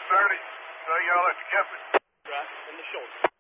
30. So y'all at the campus. Right, in the shoulder.